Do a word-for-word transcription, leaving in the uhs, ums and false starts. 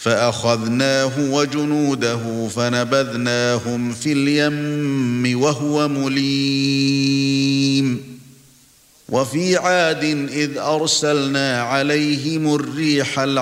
فأخذناه وجنوده فنبذناهم في اليم وهو مليم وفي عاد إذ أرسلنا عليهم الريح